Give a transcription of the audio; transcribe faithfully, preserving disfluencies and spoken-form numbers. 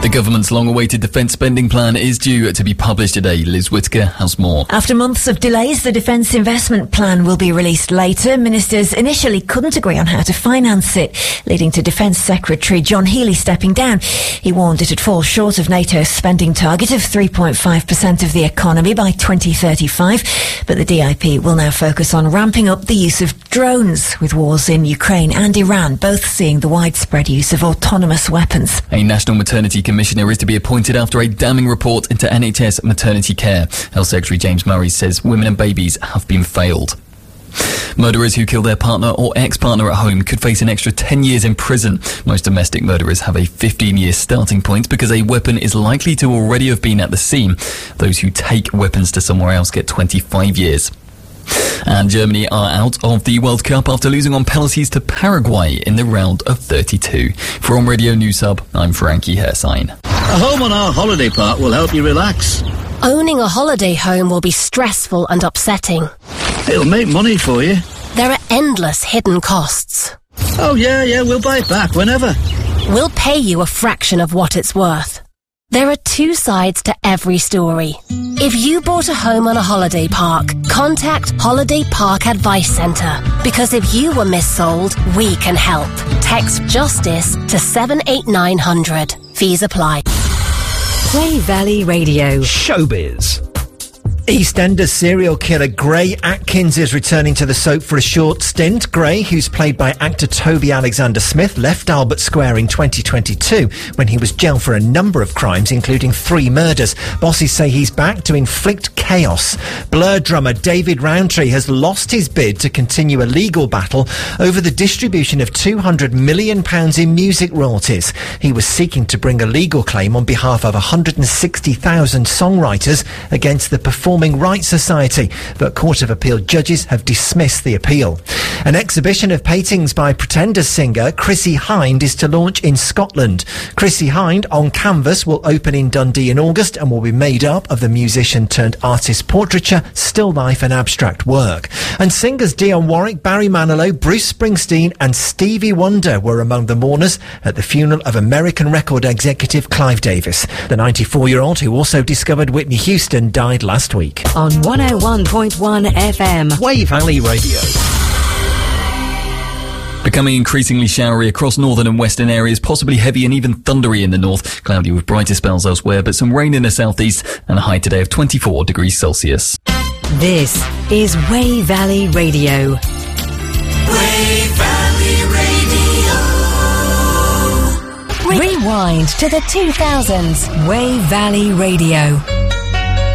The government's long-awaited defence spending plan is due to be published today. Liz Whittaker has more. After months of delays, the defence investment plan will be released later. Ministers initially couldn't agree on how to finance it, leading to Defence Secretary John Healey stepping down. He warned it'd fall short of NATO's spending target of three point five percent of the economy by twenty thirty-five. But the D I P will now focus on ramping up the use of drones, with wars in Ukraine and Iran both seeing the widespread use of autonomous weapons. A National Maternity Commissioner is to be appointed after a damning report into N H S maternity care. Health Secretary James Murray says women and babies have been failed. Murderers who kill their partner or ex-partner at home could face an extra ten years in prison. Most domestic murderers have a fifteen-year starting point because a weapon is likely to already have been at the scene. Those who take weapons to somewhere else get twenty-five years. And Germany are out of the World Cup after losing on penalties to Paraguay in the round of thirty-two. From Radio News Hub, I'm Frankie Hersign. A home on our holiday park will help you relax. Owning a holiday home will be stressful and upsetting. It'll make money for you. There are endless hidden costs. Oh yeah, yeah, we'll buy it back whenever. We'll pay you a fraction of what it's worth. There are two sides to every story. If you bought a home on a holiday park, contact Holiday Park Advice Centre. Because if you were missold, we can help. Text JUSTICE to seven eight nine hundred. Fees apply. Wave Valley Radio. Showbiz. EastEnders serial killer Gray Atkins is returning to the soap for a short stint. Gray, who's played by actor Toby Alexander Smith, left Albert Square in twenty twenty-two when he was jailed for a number of crimes, including three murders. Bosses say he's back to inflict chaos. Blur drummer David Rowntree has lost his bid to continue a legal battle over the distribution of two hundred million pounds in music royalties. He was seeking to bring a legal claim on behalf of one hundred sixty thousand songwriters against the Performing Rights Society, but Court of Appeal judges have dismissed the appeal. An exhibition of paintings by Pretenders singer Chrissie Hynde is to launch in Scotland. Chrissie Hynde on canvas will open in Dundee in August and will be made up of the musician turned artist portraiture, still life and abstract work. And singers Dionne Warwick, Barry Manilow, Bruce Springsteen and Stevie Wonder were among the mourners at the funeral of American record executive Clive Davis. The ninety-four-year-old, who also discovered Whitney Houston, died last week. On one oh one point one F M. Wave Valley Radio. Becoming increasingly showery across northern and western areas, possibly heavy and even thundery in the north. Cloudy with brighter spells elsewhere, but some rain in the southeast and a high today of twenty-four degrees Celsius. This is Wave Valley Radio. Wave Valley Radio. Rewind to the two thousands. Wave Valley Radio.